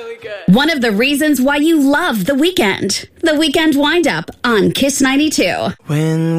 One of the reasons why you love The Weeknd. The Weeknd Wind Up on Kiss 92. When